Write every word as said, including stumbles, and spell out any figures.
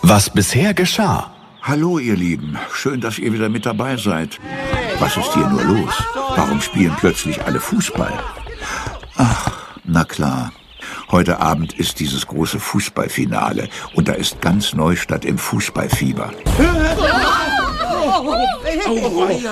Was bisher geschah. Hallo, ihr Lieben. Schön, dass ihr wieder mit dabei seid. Was ist hier nur los? Warum spielen plötzlich alle Fußball? Ach, na klar. Heute Abend ist dieses große Fußballfinale und da ist ganz Neustadt im Fußballfieber.